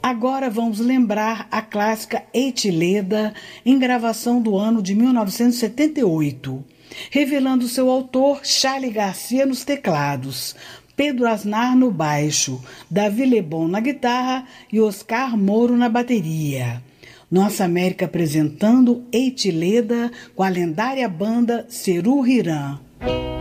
Agora vamos lembrar a clássica Eitileda, em gravação do ano de 1978, revelando seu autor Charly Garcia nos teclados, Pedro Aznar no baixo, Davi Lebon na guitarra e Oscar Moro na bateria. Nossa América apresentando Eitileda com a lendária banda Seru Hirã.